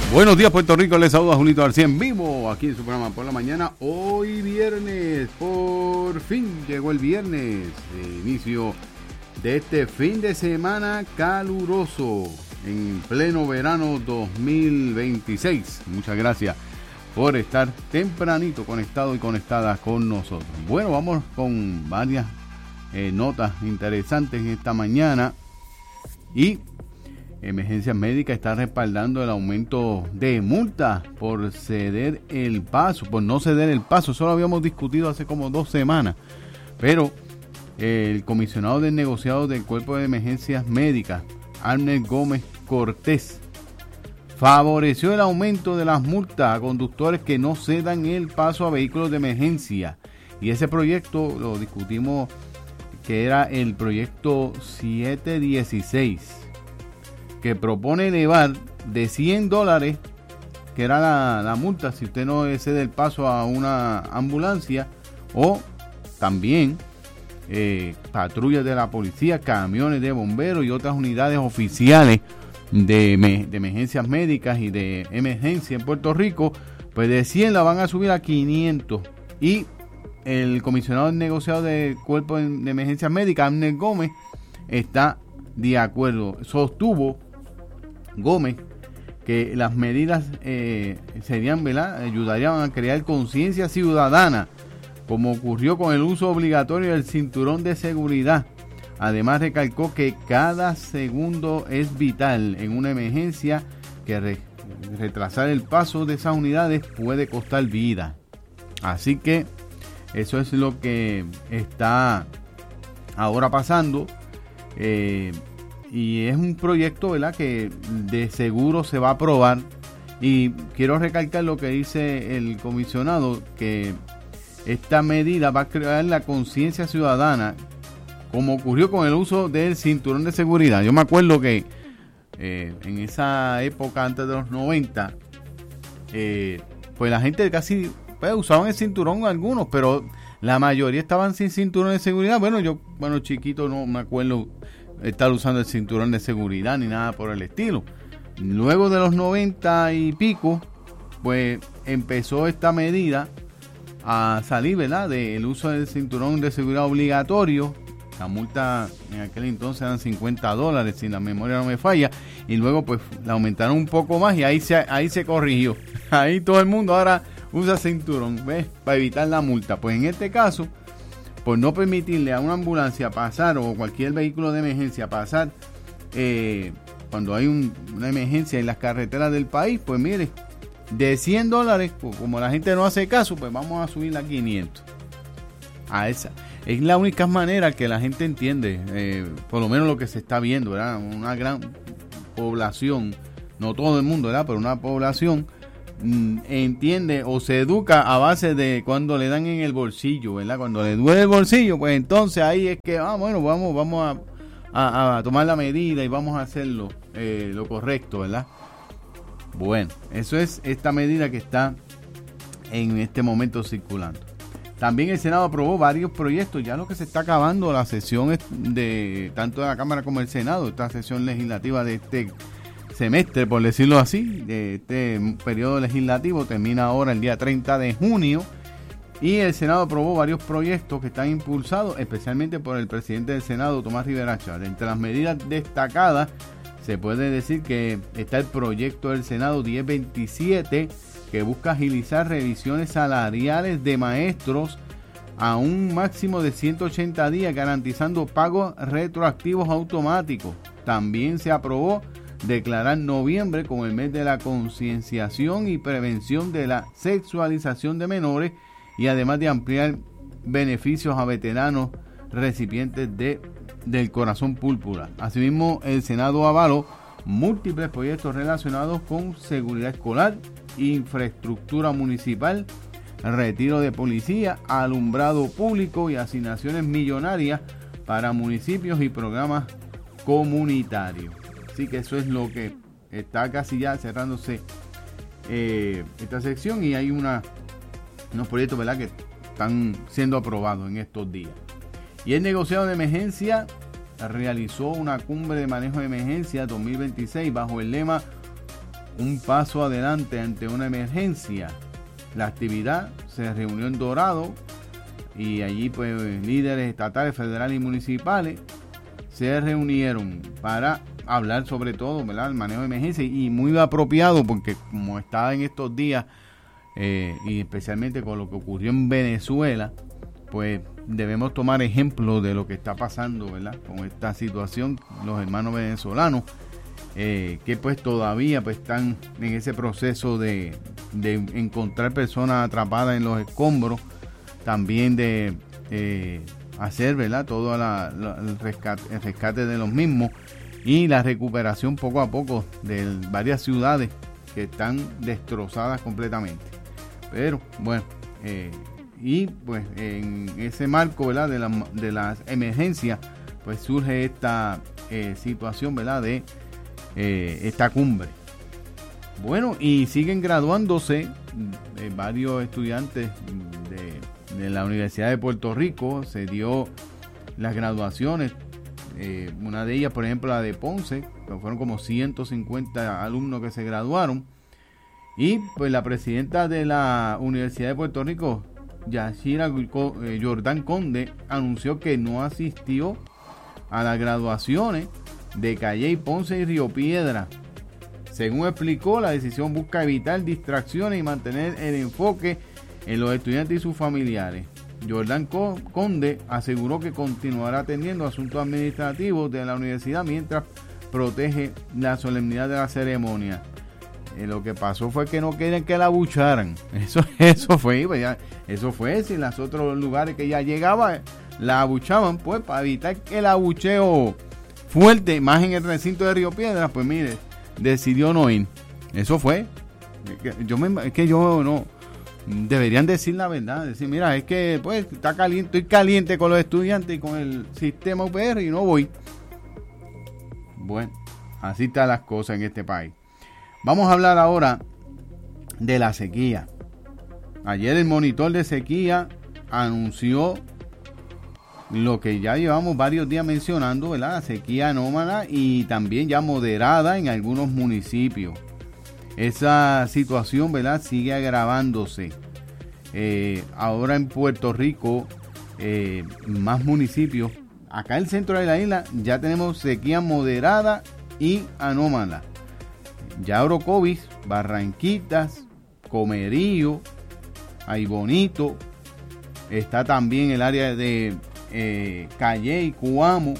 Buenos días, Puerto Rico. Les saluda Julito García en vivo aquí en su programa por la mañana. Hoy viernes, por fin llegó el viernes, inicio de este fin de semana caluroso en pleno verano 2026. Muchas gracias por estar tempranito conectado y conectadas con nosotros. Bueno, vamos con varias notas interesantes esta mañana. Y Emergencias Médicas está respaldando el aumento de multas por no ceder el paso. Eso lo habíamos discutido hace como 2 semanas. Pero el comisionado del negociado del Cuerpo de Emergencias Médicas, Arnel Gómez Cortés, favoreció el aumento de las multas a conductores que no cedan el paso a vehículos de emergencia. Y ese proyecto lo discutimos, que era el proyecto 716. Que propone elevar de $100, que era la multa si usted no cede el paso a una ambulancia, o también patrullas de la policía, camiones de bomberos y otras unidades oficiales de emergencias médicas y de emergencia en Puerto Rico, pues de 100 la van a subir a 500. Y el comisionado del negociado del Cuerpo de Emergencias Médicas, Arnel Gómez, está de acuerdo. Sostuvo Gómez que las medidas serían, ¿verdad?, ayudarían a crear conciencia ciudadana, como ocurrió con el uso obligatorio del cinturón de seguridad. Además, recalcó que cada segundo es vital en una emergencia, que retrasar el paso de esas unidades puede costar vida. Así que eso es lo que está ahora pasando. Y es un proyecto, ¿verdad?, que de seguro se va a aprobar. Y quiero recalcar lo que dice el comisionado, que esta medida va a crear la conciencia ciudadana, como ocurrió con el uso del cinturón de seguridad. Yo me acuerdo que en esa época, antes de los 90, pues la gente casi usaban el cinturón algunos, pero la mayoría estaban sin cinturón de seguridad. Bueno, yo, chiquito, no me acuerdo estar usando el cinturón de seguridad ni nada por el estilo. Luego de los 90 y pico, pues empezó esta medida a salir, ¿verdad?, del uso del cinturón de seguridad obligatorio. La multa en aquel entonces eran $50, si la memoria no me falla, y luego pues la aumentaron un poco más y ahí se corrigió. Ahí todo el mundo ahora usa cinturón, ¿ves?, para evitar la multa. Pues en este caso, por no permitirle a una ambulancia pasar, o cualquier vehículo de emergencia pasar cuando hay una emergencia en las carreteras del país, pues mire, de $100, pues como la gente no hace caso, pues vamos a subirla a 500. A esa es la única manera que la gente entiende, por lo menos lo que se está viendo, ¿verdad? Una gran población, no todo el mundo, ¿verdad?, pero una población entiende o se educa a base de cuando le dan en el bolsillo, ¿verdad? Cuando le duele el bolsillo, pues entonces ahí es que vamos a tomar la medida y vamos a hacerlo lo correcto, ¿verdad? Bueno, eso es esta medida que está en este momento circulando. También el Senado aprobó varios proyectos. Ya lo que se está acabando la sesión de tanto de la Cámara como del Senado, esta sesión legislativa de este semestre, por decirlo así, de este periodo legislativo, termina ahora el día 30 de junio, y el Senado aprobó varios proyectos que están impulsados especialmente por el presidente del Senado, Tomás Rivera Chávez. Entre las medidas destacadas se puede decir que está el proyecto del Senado 1027, que busca agilizar revisiones salariales de maestros a un máximo de 180 días, garantizando pagos retroactivos automáticos. También se aprobó declarar noviembre como el mes de la concienciación y prevención de la sexualización de menores, y además de ampliar beneficios a veteranos recipientes del Corazón Púrpura. Asimismo, el Senado avaló múltiples proyectos relacionados con seguridad escolar, infraestructura municipal, retiro de policía, alumbrado público y asignaciones millonarias para municipios y programas comunitarios. Así que eso es lo que está casi ya cerrándose esta sección, y hay unos proyectos, ¿verdad?, que están siendo aprobados en estos días. Y el negociado de emergencia realizó una cumbre de manejo de emergencia 2026 bajo el lema un paso adelante ante una emergencia. La actividad se reunió en Dorado y allí pues líderes estatales, federales y municipales se reunieron para hablar sobre todo, ¿verdad?, el manejo de emergencia, y muy apropiado porque como estaba en estos días y especialmente con lo que ocurrió en Venezuela, pues debemos tomar ejemplo de lo que está pasando, ¿verdad?, con esta situación, los hermanos venezolanos que pues todavía pues están en ese proceso de encontrar personas atrapadas en los escombros, también de hacer, ¿verdad?, todo el rescate de los mismos y la recuperación poco a poco de varias ciudades que están destrozadas completamente. Pero bueno, y pues en ese marco, ¿verdad?, de las emergencias, pues surge esta situación, ¿verdad?, de esta cumbre. Bueno, y siguen graduándose varios estudiantes de la Universidad de Puerto Rico. Se dio las graduaciones, una de ellas, por ejemplo, la de Ponce, que fueron como 150 alumnos que se graduaron. Y pues la presidenta de la Universidad de Puerto Rico, Yashira Jordán Conde, anunció que no asistió a las graduaciones de Calley, Ponce y Río Piedra. Según explicó, la decisión busca evitar distracciones y mantener el enfoque en los estudiantes y sus familiares. Jordán Conde aseguró que continuará atendiendo asuntos administrativos de la universidad mientras protege la solemnidad de la ceremonia. Lo que pasó fue que no querían que la abucharan. Eso fue. Si en los otros lugares que ella llegaba la abuchaban, pues para evitar que el abucheo fuerte, más en el recinto de Río Piedras, pues mire, decidió no ir. Eso fue. Es que yo no. Deberían decir la verdad. Decir, mira, es que pues estoy caliente con los estudiantes y con el sistema UPR y no voy. Bueno, así están las cosas en este país. Vamos a hablar ahora de la sequía. Ayer el monitor de sequía anunció lo que ya llevamos varios días mencionando, ¿verdad? La sequía anómala y también ya moderada en algunos municipios. Esa situación, ¿verdad?, sigue agravándose. Ahora en Puerto Rico, más municipios. Acá en el centro de la isla ya tenemos sequía moderada y anómala. Ya Orocovis, Barranquitas, Comerío, Aybonito, está también el área de Calley, Cuamo,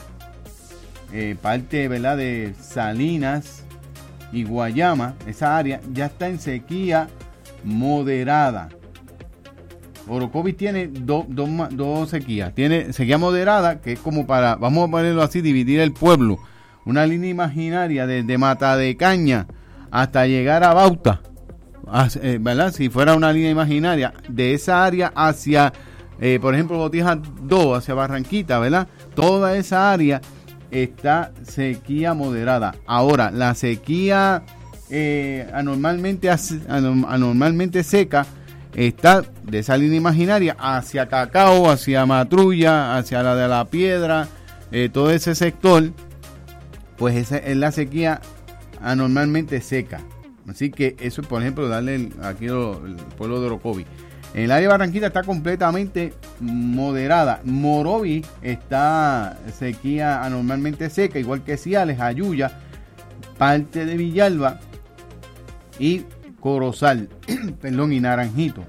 parte, ¿verdad?, de Salinas y Guayama. Esa área ya está en sequía moderada. Orocovis tiene dos sequías. Tiene sequía moderada, que es como para, vamos a ponerlo así, dividir el pueblo. Una línea imaginaria desde Mata de Caña hasta llegar a Bauta, ¿verdad? Si fuera una línea imaginaria de esa área hacia, por ejemplo, Botijas 2, hacia Barranquita, ¿verdad? Toda esa área está sequía moderada. Ahora, la sequía anormalmente seca está de esa línea imaginaria hacia Cacao, hacia Matrulla, hacia la de la Piedra, todo ese sector, pues esa es la sequía anormalmente seca. Así que eso, por ejemplo, darle aquí el pueblo de Orocovis. En el área de Barranquita está completamente moderada. Morovi está sequía anormalmente seca, igual que Ciales, Ayuya, parte de Villalba y Corozal, y Naranjito.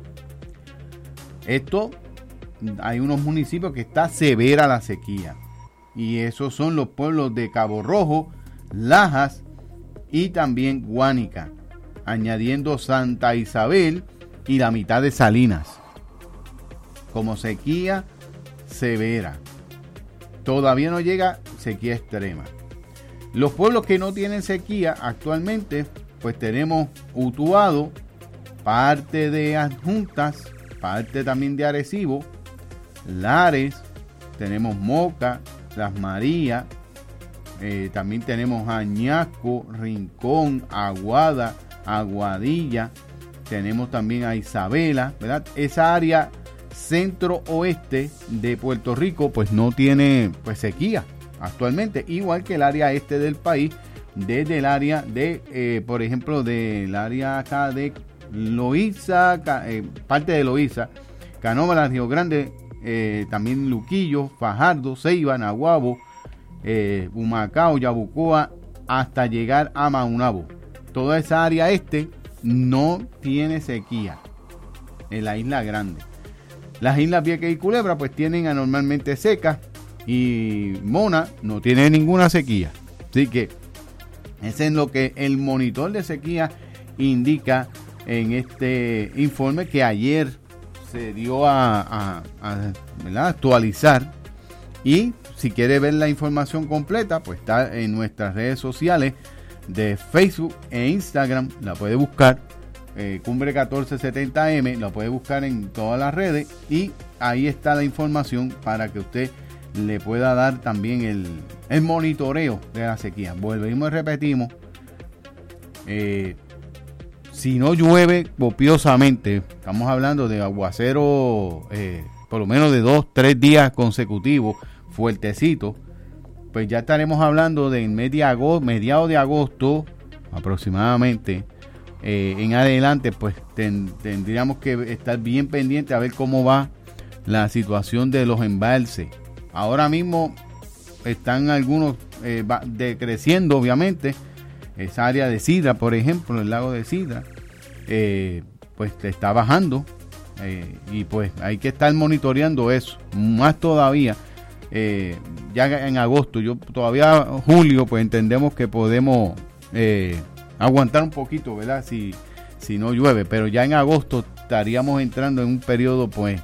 Hay unos municipios que está severa la sequía. Y esos son los pueblos de Cabo Rojo, Lajas y también Guánica, añadiendo Santa Isabel y la mitad de Salinas como sequía severa. Todavía no llega sequía extrema. Los pueblos que no tienen sequía actualmente, pues tenemos Utuado, parte de Adjuntas, parte también de Arecibo, Lares, tenemos Moca, Las Marías, también tenemos Añasco, Rincón, Aguada, Aguadilla, tenemos también a Isabela, ¿verdad? Esa área centro-oeste de Puerto Rico pues no tiene pues sequía actualmente, igual que el área este del país, desde el área de, por ejemplo, del área acá de Loíza, parte de Loíza, Canóvanas, Río Grande, también Luquillo, Fajardo, Ceiba, Naguabo, Humacao, Yabucoa, hasta llegar a Maunabo. Toda esa área no tiene sequía en la Isla Grande. Las islas Vieques y Culebra pues tienen anormalmente secas, y Mona no tiene ninguna sequía. Así que ese es lo que el monitor de sequía indica en este informe que ayer se dio a actualizar. Y si quiere ver la información completa, pues está en nuestras redes sociales de Facebook e Instagram. La puede buscar, Cumbre 1470M, la puede buscar en todas las redes, y ahí está la información para que usted le pueda dar también el monitoreo de la sequía. Volvemos y repetimos, si no llueve copiosamente, estamos hablando de aguacero por lo menos de 2-3 días consecutivos fuertecitos, pues ya estaremos hablando de mediados de agosto aproximadamente en adelante. Pues tendríamos que estar bien pendientes a ver cómo va la situación de los embalses. Ahora mismo están algunos decreciendo, obviamente. Esa área de Sidra, por ejemplo, el lago de Sidra, pues está bajando, y pues hay que estar monitoreando eso, más todavía. Ya en agosto, todavía julio, pues entendemos que podemos aguantar un poquito, ¿verdad? Si no llueve, pero ya en agosto estaríamos entrando en un periodo, pues,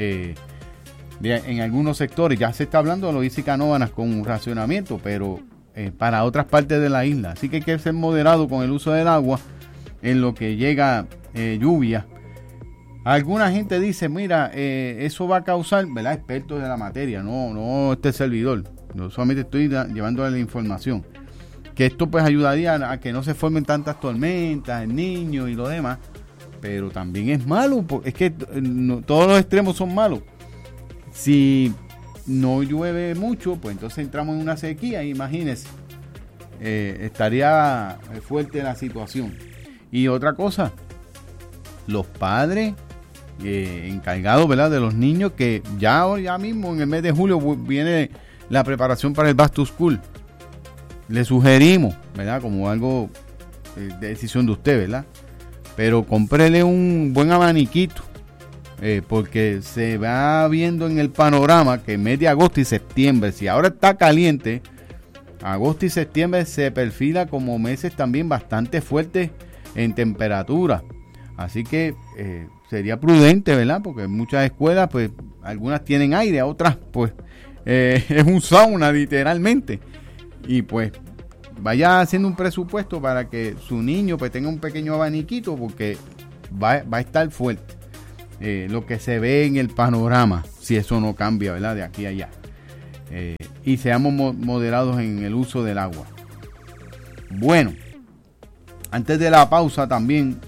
en algunos sectores ya se está hablando de Loíza y Canóvanas con un racionamiento, pero para otras partes de la isla. Así que hay que ser moderado con el uso del agua en lo que llega lluvia. Alguna gente dice, mira, eso va a causar, ¿verdad? Expertos de la materia, no este servidor. Yo solamente estoy llevándole la información. Que esto pues ayudaría a que no se formen tantas tormentas, el Niño y lo demás. Pero también es malo, porque es que todos los extremos son malos. Si no llueve mucho, pues entonces entramos en una sequía, imagínense. Estaría fuerte la situación. Y otra cosa, los padres encargados, ¿verdad?, de los niños, que ya mismo en el mes de julio viene la preparación para el Back to School. Le sugerimos, ¿verdad?, como algo de decisión de usted, ¿verdad?, pero cómprele un buen abaniquito, porque se va viendo en el panorama que mes de agosto y septiembre, si ahora está caliente, agosto y septiembre se perfila como meses también bastante fuertes en temperatura. Así que sería prudente, ¿verdad? Porque muchas escuelas, pues, algunas tienen aire, otras, pues, es un sauna literalmente. Y pues, vaya haciendo un presupuesto para que su niño, pues, tenga un pequeño abaniquito, porque va a estar fuerte lo que se ve en el panorama, si eso no cambia, ¿verdad?, de aquí a allá. Y seamos moderados en el uso del agua. Bueno, antes de la pausa también,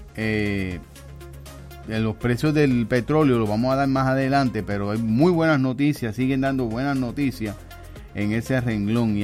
los precios del petróleo los vamos a dar más adelante, pero hay muy buenas noticias, siguen dando buenas noticias en ese renglón.